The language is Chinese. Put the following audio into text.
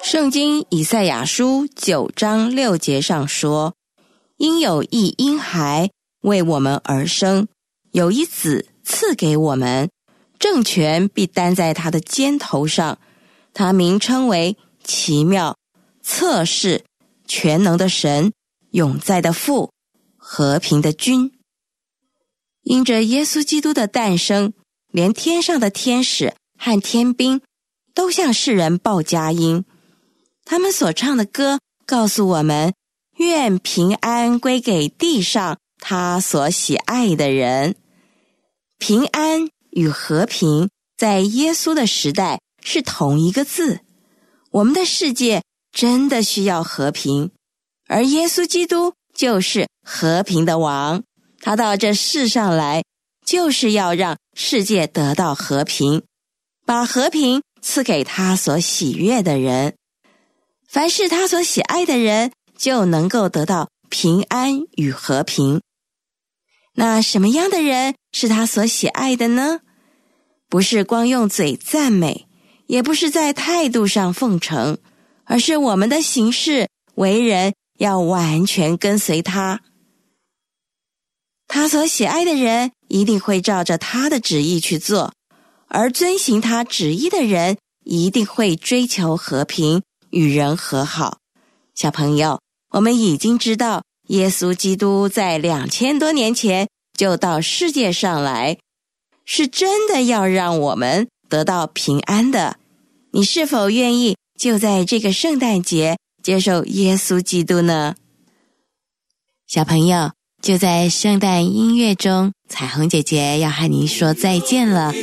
圣经以赛亚书9章6节上说，因有一婴孩为我们而生，有一子赐给我们，政权必担在他的肩头上，他名称为奇妙、策士、全能的神、永在的父、和平的君。因着耶稣基督的诞生，连天上的天使和天兵都向世人报佳音。他们所唱的歌告诉我们，愿平安归给地上他所喜爱的人。平安与和平在耶稣的时代是同一个字。我们的世界真的需要和平，而耶稣基督就是和平的王。他到这世上来，就是要让世界得到和平，把和平赐给他所喜悦的人。凡是他所喜爱的人，就能够得到平安与和平。那什么样的人是他所喜爱的呢？不是光用嘴赞美，也不是在态度上奉承，而是我们的行事为人要完全跟随他。他所喜爱的人一定会照着他的旨意去做，而遵行他旨意的人一定会追求和平，与人和好。小朋友，我们已经知道耶稣基督在2000多年前就到世界上来，是真的要让我们得到平安的。你是否愿意就在这个圣诞节接受耶稣基督呢？小朋友，就在圣诞音乐中，彩虹姐姐要和你说再见了。